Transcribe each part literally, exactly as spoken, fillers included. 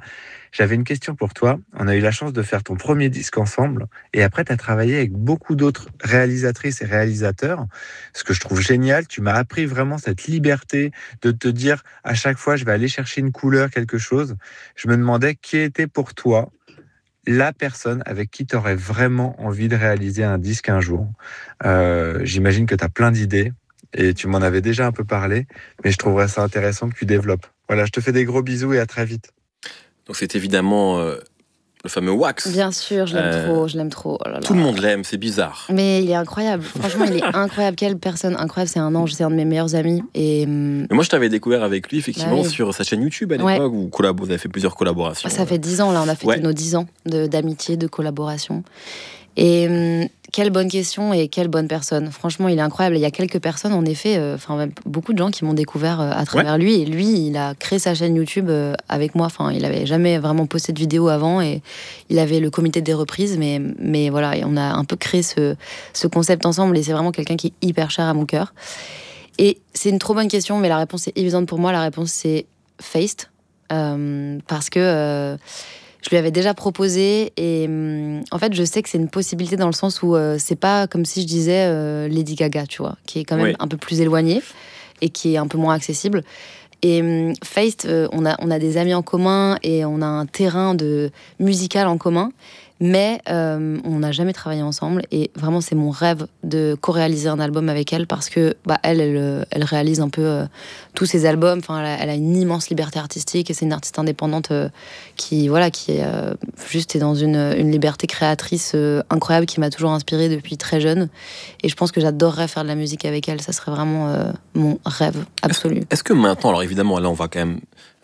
J'avais une question pour toi. On a eu la chance de faire ton premier disque ensemble et après, tu as travaillé avec beaucoup d'autres réalisatrices et réalisateurs. Ce que je trouve génial, tu m'as appris vraiment cette liberté de te dire à chaque fois, je vais aller chercher une couleur, quelque chose. Je me demandais qui était pour toi la personne avec qui tu aurais vraiment envie de réaliser un disque un jour. Euh, j'imagine que tu as plein d'idées et tu m'en avais déjà un peu parlé, mais je trouverais ça intéressant que tu développes. Voilà, je te fais des gros bisous et à très vite. Donc c'est évidemment euh, le fameux Wax. Bien sûr, je l'aime euh, trop, je l'aime trop. Oh là là. Tout le monde l'aime, c'est bizarre. Mais il est incroyable. Franchement, il est incroyable. Quelle personne incroyable. C'est un ange, c'est un de mes meilleurs amis. Et Mais moi, je t'avais découvert avec lui, effectivement, bah oui. sur sa chaîne YouTube à l'époque, ouais. où collab- vous avez fait plusieurs collaborations. Ça fait dix ans, là, on a fêté ouais. nos dix ans de, d'amitié, de collaboration. Et hum, quelle bonne question et quelle bonne personne. Franchement, il est incroyable. Il y a quelques personnes, en effet, enfin euh, beaucoup de gens qui m'ont découvert euh, à travers ouais. lui. Et lui, il a créé sa chaîne YouTube euh, avec moi. Enfin, il avait jamais vraiment posté de vidéo avant et il avait le comité des reprises. Mais, mais voilà, on a un peu créé ce, ce concept ensemble et c'est vraiment quelqu'un qui est hyper cher à mon cœur. Et c'est une trop bonne question, mais la réponse est évidente pour moi. La réponse, c'est Feist. Euh, parce que... Euh, Je lui avais déjà proposé et hum, en fait je sais que c'est une possibilité dans le sens où euh, c'est pas comme si je disais euh, Lady Gaga, tu vois, qui est quand même oui. un peu plus éloignée et qui est un peu moins accessible. Et hum, Feist, euh, on a on a des amis en commun et on a un terrain de musical en commun, mais euh, on n'a jamais travaillé ensemble et vraiment c'est mon rêve de co-réaliser un album avec elle parce que bah elle elle, elle réalise un peu euh, tous ses albums. Enfin elle a, elle a une immense liberté artistique et c'est une artiste indépendante euh, qui voilà qui est euh, juste est dans une une liberté créatrice euh, incroyable qui m'a toujours inspirée depuis très jeune et je pense que j'adorerais faire de la musique avec elle. Ça serait vraiment euh, mon rêve absolu. Est-ce, est-ce que maintenant, alors évidemment là on va quand même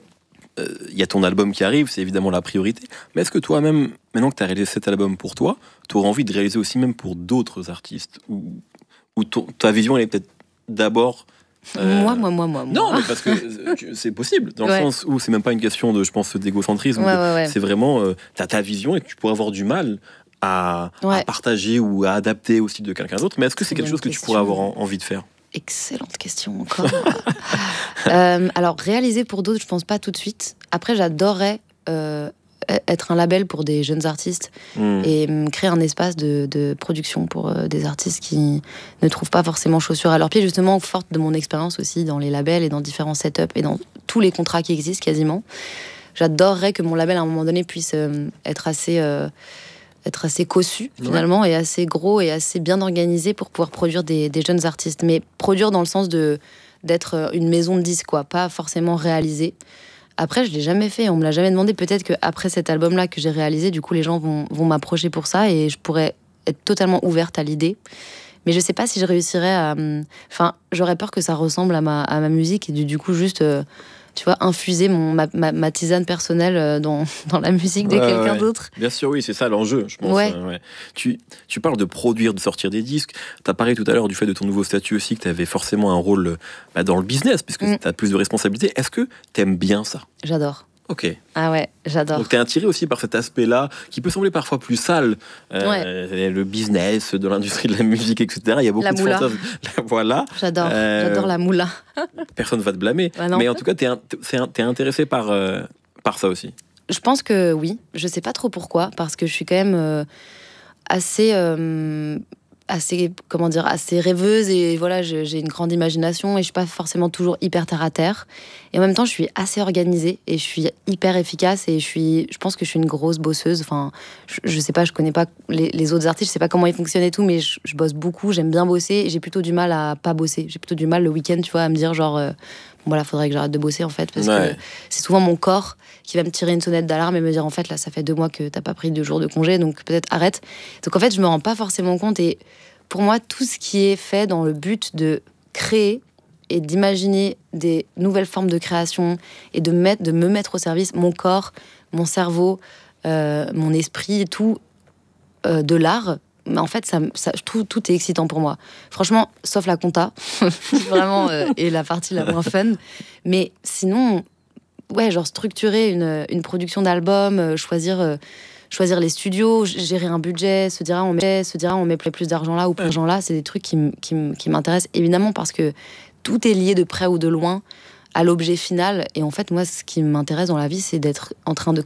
il euh, y a ton album qui arrive, c'est évidemment la priorité. Mais est-ce que toi-même, maintenant que tu as réalisé cet album pour toi, tu aurais envie de réaliser aussi même pour d'autres artistes ou, ou ton, ta vision, elle est peut-être d'abord... Euh... Moi, moi, moi, moi. Non, mais parce que c'est possible, dans ouais. le sens où c'est même pas une question de, je pense, d'égocentrisme. Ouais, ouais, ouais. C'est vraiment, euh, tu as ta vision et tu pourrais avoir du mal à, ouais. à partager ou à adapter au style de quelqu'un d'autre. Mais est-ce que c'est, c'est quelque chose question. que tu pourrais avoir en, envie de faire ? Excellente question encore. euh, alors réaliser pour d'autres, je pense pas tout de suite. Après, j'adorerais euh, être un label pour des jeunes artistes mmh. et euh, créer un espace de, de production pour euh, des artistes qui ne trouvent pas forcément chaussures à leurs pieds. Justement, forte de mon expérience aussi dans les labels et dans différents setups et dans tous les contrats qui existent quasiment. J'adorerais que mon label à un moment donné puisse euh, être assez euh, être assez cossu finalement ouais. et assez gros et assez bien organisé pour pouvoir produire des, des jeunes artistes, mais produire dans le sens de d'être une maison de disques, quoi, pas forcément réalisé. Après, je l'ai jamais fait, on me l'a jamais demandé. Peut-être qu'après cet album-là que j'ai réalisé, du coup, les gens vont, vont m'approcher pour ça et je pourrais être totalement ouverte à l'idée. Mais je sais pas si je réussirais à... Enfin, j'aurais peur que ça ressemble à ma, à ma musique et du, du coup, juste... Euh, tu vois, infuser mon, ma, ma, ma tisane personnelle dans, dans la musique de ouais, quelqu'un ouais. d'autre. Bien sûr, oui, c'est ça l'enjeu, je pense. Ouais. Euh, ouais. Tu, tu parles de produire, de sortir des disques. Tu as parlé tout à l'heure du fait de ton nouveau statut aussi, que tu avais forcément un rôle bah, dans le business, puisque mm. tu as plus de responsabilités. Est-ce que tu aimes bien ça ? J'adore. Ok. Ah ouais, j'adore. Donc t'es attiré aussi par cet aspect-là, qui peut sembler parfois plus sale, euh, ouais. le business de l'industrie de la musique, et cetera. Il y a beaucoup la de moula. fantasmes. Voilà. J'adore, euh, j'adore la moula. Personne va te blâmer. Bah mais en tout cas, t'es, t'es intéressé par, euh, par ça aussi. Je pense que oui. Je sais pas trop pourquoi, parce que je suis quand même euh, assez... Euh, assez comment dire assez rêveuse et voilà je, j'ai une grande imagination et je suis pas forcément toujours hyper terre à terre et en même temps je suis assez organisée et je suis hyper efficace et je suis je pense que je suis une grosse bosseuse. Enfin je, je sais pas, je connais pas les, les autres artistes, je sais pas comment ils fonctionnent et tout, mais je, je bosse beaucoup, j'aime bien bosser et j'ai plutôt du mal à pas bosser. J'ai plutôt du mal le week-end, tu vois, à me dire genre euh, bon voilà, faudrait que j'arrête de bosser en fait parce ouais. que c'est souvent mon corps qui va me tirer une sonnette d'alarme et me dire en fait là ça fait deux mois que t'as pas pris deux jours de congé donc peut-être arrête. Donc en fait je me rends pas forcément compte et pour moi tout ce qui est fait dans le but de créer et d'imaginer des nouvelles formes de création et de, mettre, de me mettre au service mon corps, mon cerveau, euh, mon esprit, tout euh, de l'art. Mais en fait, ça, ça, tout, tout est excitant pour moi. Franchement, sauf la compta, vraiment, euh, et la partie la moins fun. Mais sinon, ouais, genre structurer une, une production d'album, euh, choisir, euh, choisir les studios, gérer un budget, se dire ah, on met, se dire ah, on met plus d'argent là ou plus d'argent là, c'est des trucs qui, qui, qui m'intéressent évidemment parce que tout est lié de près ou de loin à l'objet final. Et en fait, moi, ce qui m'intéresse dans la vie, c'est d'être en train de